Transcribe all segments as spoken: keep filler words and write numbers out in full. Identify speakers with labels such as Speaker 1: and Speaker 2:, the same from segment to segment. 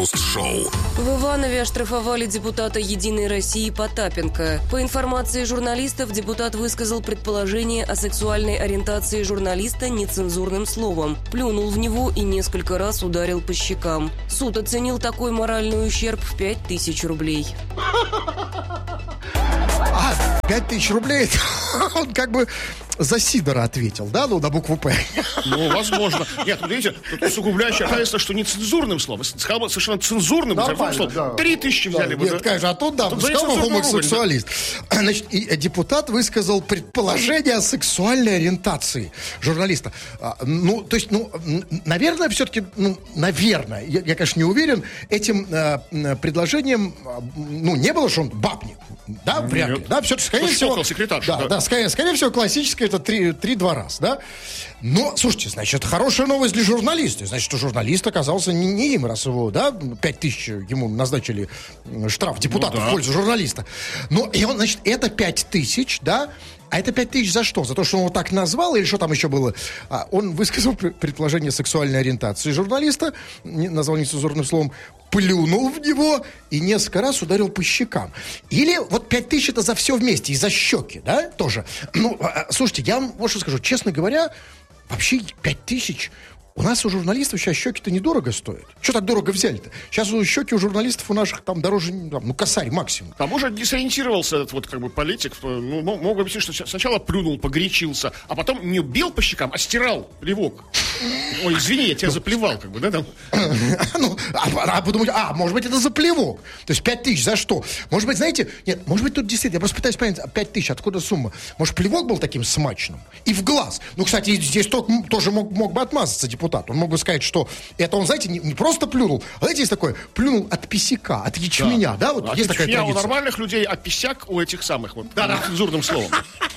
Speaker 1: Крем-хруст-шоу.
Speaker 2: В Иванове оштрафовали депутата «Единой России» Потапенко. По информации журналистов, депутат высказал предположение о сексуальной ориентации журналиста нецензурным словом, плюнул в него и несколько раз ударил по щекам. Суд оценил такой моральный ущерб в пять тысяч рублей.
Speaker 3: А, пять тысяч рублей, он как бы за Сидора ответил, да, ну, на букву «П».
Speaker 4: Ну, возможно. Нет, вот видите, тут усугубляющее оказывается, что не цензурным словом. Сказал бы совершенно цензурным, словом,
Speaker 3: да.
Speaker 4: Три тысячи взяли
Speaker 3: да,
Speaker 4: бы.
Speaker 3: Нет,
Speaker 4: Да?
Speaker 3: конечно, а тут, да,
Speaker 4: тут
Speaker 3: сказал бы гомосексуалист. Да. Значит, и депутат высказал предположение о сексуальной ориентации журналиста. Ну, то есть, ну, наверное, все-таки, ну, наверное, я, я, конечно, не уверен, этим э, предложением, ну, не было, что он бабник. Да, вряд ли. Да, все-таки, скорее всего...
Speaker 4: секретарша,
Speaker 3: да,
Speaker 4: да.
Speaker 3: да, скорее, скорее всего, классическое это три-два раз, да. Но, слушайте, значит, хорошая новость для журналиста. Значит, что журналист оказался не, не им, раз его, да, пять тысяч ему назначили штраф депутата, ну, да, в пользу журналиста. Но, и он, значит, это пять тысяч, да. А это пять тысяч за что? За то, что он его так назвал, или что там еще было? А, он высказал предположение сексуальной ориентации журналиста, не, назвал нецензурным словом, плюнул в него и несколько раз ударил по щекам. Или вот пять тысяч это за все вместе, и за щеки, да, тоже. Ну, а, слушайте, я вам вот что скажу. Честно говоря, вообще пять тысяч... У нас у журналистов сейчас щеки-то недорого стоят. Что так дорого взяли-то? Сейчас у щеки у журналистов у наших там дороже, там, ну, косарь максимум.
Speaker 4: К тому же десориентировался этот вот как бы политик. Ну, мог объяснить, что сначала плюнул, погорячился, а потом не бил по щекам, а стирал плевок. Ой, извини, я тебя заплевал, как бы, да, там.
Speaker 3: Ну, а подумать, а, может быть, это за плевок. То есть пять тысяч за что? Может быть, знаете, нет, может быть, тут действительно, я просто пытаюсь понять, пять тысяч, откуда сумма? Может, плевок был таким смачным? И в глаз. Ну, кстати, здесь тоже мог, мог бы отмазаться депутат. Он мог бы сказать, что это он, знаете, не, не просто плюнул, а знаете, есть такое, плюнул от писяка, от ячменя, да, да? Вот
Speaker 4: от
Speaker 3: есть такая
Speaker 4: ячменя
Speaker 3: традиция.
Speaker 4: У нормальных людей, а писяк у этих самых, вот, да, цензурным словом.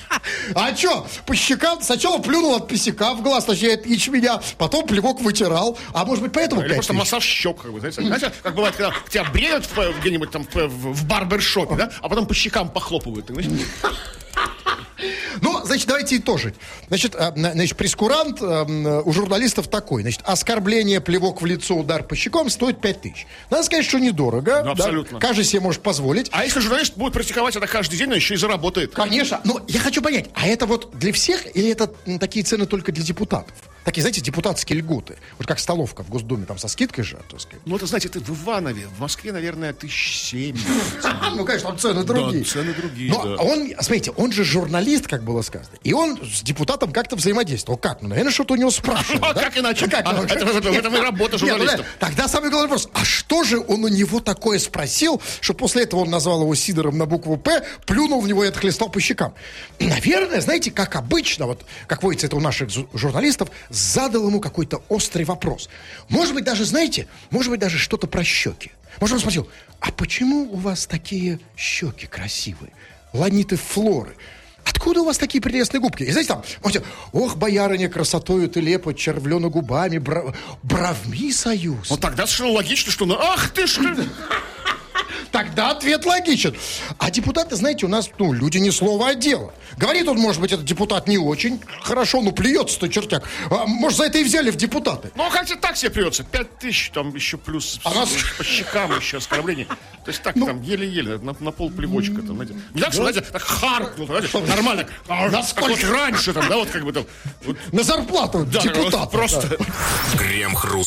Speaker 3: А что, по щекам сначала плюнул от писяка в глаз, точнее, от ячменя, потом плевок вытирал, а может быть, поэтому
Speaker 4: или просто массаж щек, как бы, знаете, знаете, как бывает, когда тебя бреют где-нибудь там в, в барбершопе, да, а потом по щекам похлопывают,
Speaker 3: ну, значит, давайте итожить. Значит, значит прескурант у журналистов такой. Значит, оскорбление, плевок в лицо, удар по щекам стоит пять тысяч. Надо сказать, что недорого.
Speaker 4: Ну, абсолютно.
Speaker 3: Да? Каждый себе может позволить.
Speaker 4: А если журналист будет практиковать это каждый день, он еще и заработает.
Speaker 3: Конечно. Но я хочу понять, а это вот для всех или это такие цены только для депутатов? Такие, знаете, депутатские льготы. Вот как столовка в Госдуме, там со скидкой же, так сказать.
Speaker 4: Ну, это, знаете, это в Иванове. В Москве, наверное, тысяч семь.
Speaker 3: Ну, конечно, там цены другие.
Speaker 4: Да, цены другие,
Speaker 3: Но
Speaker 4: да.
Speaker 3: он, смотрите, он же журналист, как было сказано. И он с депутатом как-то взаимодействовал. Как? Ну, наверное, что-то у него спрашивали.
Speaker 4: А как иначе?
Speaker 3: Как?
Speaker 4: А, это, это, это и работа журналистов.
Speaker 3: Тогда самый главный вопрос. А что же он у него такое спросил, что после этого он назвал его Сидором на букву «П», плюнул в него и отхлестал по щекам? Наверное, знаете, как обычно, вот, как водится это у наших журналистов, задал ему какой-то острый вопрос. Может быть, даже, знаете, может быть, даже что-то про щеки. Может, он спросил, а почему у вас такие щеки красивые? Ланиты флоры. Откуда у вас такие прелестные губки? И знаете, там, можете, ох, боярыня, красотою ты лепо, червлено губами, бра... бровми союз.
Speaker 4: Вот тогда совершенно логично, что, ну, ах ты ж...
Speaker 3: Тогда ответ логичен. А депутаты, знаете, у нас, ну, люди не слово, а дело. Говорит он, может быть, этот депутат не очень хорошо, ну, плюется-то чертяк. А, может, за это и взяли в депутаты.
Speaker 4: Ну, хотя так себе плюется. Пять тысяч, там еще плюс
Speaker 3: а нас...
Speaker 4: по щекам еще оскорбление. То есть так, ну... там, еле-еле, на, на пол плевочка. Там, знаете. Не так, что, знаете, так харкнул, знаете, нормально. Как вот раньше, там, да, вот как бы там. Вот.
Speaker 3: На зарплату
Speaker 4: да,
Speaker 3: депутата.
Speaker 4: Просто.
Speaker 1: Крем-хруст.